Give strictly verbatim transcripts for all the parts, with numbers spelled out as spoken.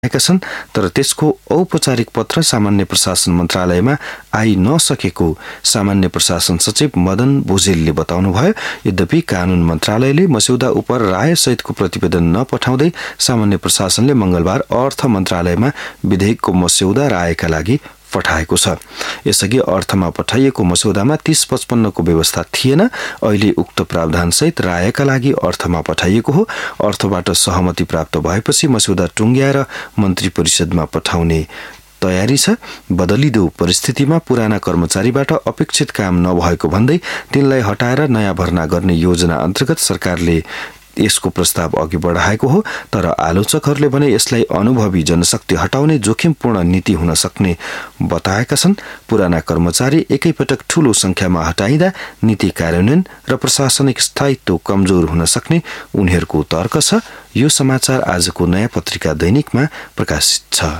आएका छन्, तर त्यसको औपचारिक पत्र सामान्य प्रशासन मन्त्रालयमा आइ नसकेको सामान्य प्रशासन सचिव मदन भुजेलले बताउनुभयो। यद्यपि कानून मन्त्रालयले मस्यौदा उप राय सहितको प्रतिवेदन नपठाउँदै सामान्य प्रशासनले मंगलबार अर्थ मन्त्रालयमा विधेयकको मस्यौदा रायका लागि पठाएको छ। यसअघि अर्थमा पठाइएको मस्यौदामा तीस पचपन्नको व्यवस्था थिएन। अहिले उक्त प्रावधानसहित रायका लागि अर्थमा पठाइएको हो। अर्थबाट सहमति प्राप्त भएपछि मस्यौदा टुङ्ग्याएर मन्त्री परिषदमा पठाउने तयारी छ। बदलिदो परिस्थितिमा पुराना कर्मचारीबाट अपेक्षित काम नभएको भन्दै तिनलाई हटाएर नयाँ भर्ना गर्ने योजना अन्तर्गत सरकारले यसको प्रस्ताव अघि बढाएको हो। तर आलोचकहरूले भने यसलाई अनुभवी जनशक्ति हटाउने जोखिमपूर्ण नीति हुन सक्ने बताएका छन्। पुराना कर्मचारी एकैपटक ठूलो संख्यामा हटाइँदा नीति कार्यान्वयन र प्रशासनिक स्थायित्व कमजोर हुन सक्ने उनीहरूको तर्क छ। यो समाचार आजको नयाँ पत्रिका दैनिकमा प्रकाशित छ।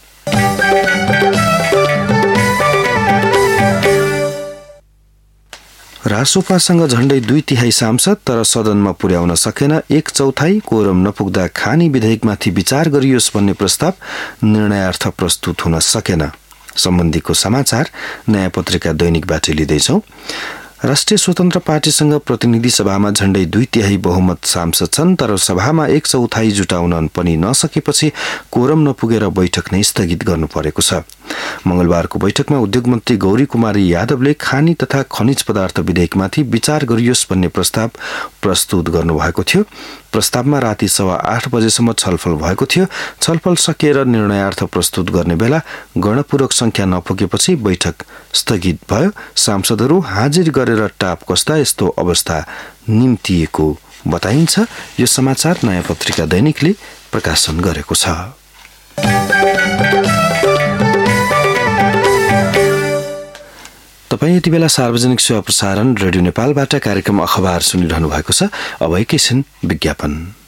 रासोपासँग झण्डै दुई तिहाई सांसद तर सदनमा पुर्याउन सकेन। एक चौथाई कोरम नपुग्दा खानी विधेयकमाथि विचार गरियोस् भन्ने प्रस्ताव निर्णयार्थ प्रस्तुत हुन सकेन। सम्बन्धीको समाचार नयाँ पत्रिका दैनिकबाट लिँदैछौ। राष्ट्रिय स्वतन्त्र पार्टीसँग प्रतिनिधि सभामा झण्डै दुई तिहाई बहुमत सांसद छन्, तर सभामा एक चौथाई जुटाउन पनि नसकेपछि कोरम नपुगेर बैठक नै स्थगित गर्नु परेको छ। मंगलबारको बैठकमा उद्योग मन्त्री गौरी कुमारी यादवले खानी तथा खनिज पदार्थ विधेयकमाथि विचार गरियोस् भन्ने प्रस्ताव प्रस्तुत गर्नुभएको थियो। प्रस्तावमा राति सवा आठ बजेसम्म छलफल भएको थियो। छलफल सकिएर निर्णयार्थ प्रस्तुत गर्ने बेला गणपूरक संख्या नपुगेपछि बैठक स्थगित भयो। सांसदहरू हाजिर गरेर टाप कस्दा यस्तो अवस्था निम्तिएको बताइन्छ। यो समाचार नयाँ पत्रिका दैनिकले प्रकाशन गरेको छ। तपाईँ यति बेला सार्वजनिक सेवा प्रसारण रेडियो नेपालबाट कार्यक्रम अखबार सुनिरहनु भएको छ। अब एकैछिन विज्ञापन।